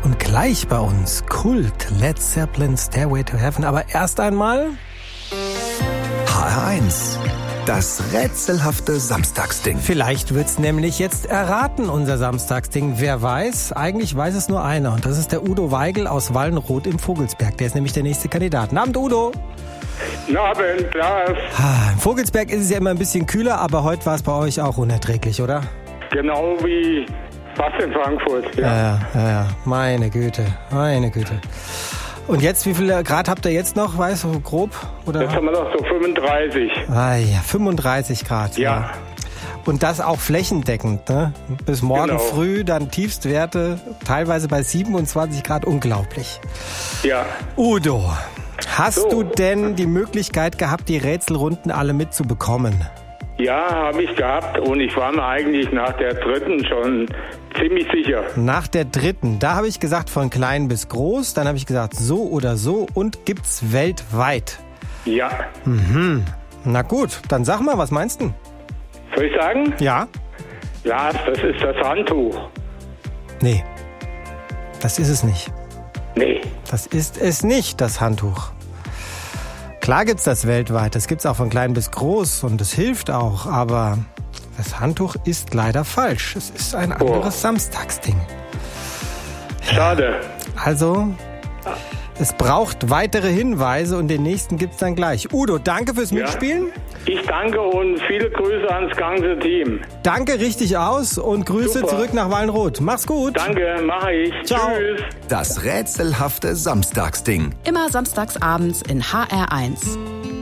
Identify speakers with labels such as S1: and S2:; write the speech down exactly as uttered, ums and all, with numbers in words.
S1: Und gleich bei uns Kult, Led Zeppelin, Stairway to Heaven. Aber erst einmal
S2: H R eins, das rätselhafte Samstagsding.
S1: Vielleicht wird's nämlich jetzt erraten, unser Samstagsding. Wer weiß? Eigentlich weiß es nur einer. Und das ist der Udo Weigel aus Wallenroth im Vogelsberg. Der ist nämlich der nächste Kandidat. Guten Abend, Udo.
S3: Guten Abend, Lars.
S1: Ah, Im Vogelsberg ist es ja immer ein bisschen kühler, aber heute war es bei euch auch unerträglich, oder?
S3: Genau wie fast in Frankfurt. Ja.
S1: Ja, ja, ja, ja. Meine Güte, meine Güte. Und jetzt, wie viele Grad habt ihr jetzt noch, weißt du, grob? Oder?
S3: Jetzt haben wir noch so fünfunddreißig.
S1: Ah ja, fünfunddreißig Grad.
S3: Ja.
S1: ja. Und das auch flächendeckend, ne? Bis morgen
S3: Genau.
S1: früh dann Tiefstwerte, teilweise bei siebenundzwanzig Grad, unglaublich.
S3: Ja.
S1: Udo, hast
S3: So.
S1: du denn die Möglichkeit gehabt, die Rätselrunden alle mitzubekommen?
S3: Ja, habe ich gehabt und ich war mir eigentlich nach der dritten schon ziemlich sicher.
S1: Nach der dritten, da habe ich gesagt von klein bis groß, dann habe ich gesagt so oder so und gibt's weltweit.
S3: Ja.
S1: Mhm. Na gut, dann sag mal, was meinst du?
S3: Soll ich sagen?
S1: Ja?
S3: Lars, das ist das Handtuch.
S1: Nee, das ist es nicht.
S3: Nee.
S1: Das ist es nicht, das Handtuch. Klar gibt's das weltweit, das gibt's auch von klein bis groß und es hilft auch, aber das Handtuch ist leider falsch. Es ist ein anderes
S3: Oh.
S1: Samstagsding.
S3: Schade.
S1: Also, es braucht weitere Hinweise und den nächsten gibt's dann gleich. Udo, danke fürs
S3: Ja.
S1: Mitspielen.
S3: Ich danke und viele Grüße ans ganze Team.
S1: Danke, richtig aus und Grüße
S3: Super.
S1: zurück nach Wallenroth. Mach's gut.
S3: Danke, mache ich.
S1: Ciao.
S3: Tschüss.
S2: Das rätselhafte Samstagsding.
S4: Immer samstags abends in H R eins.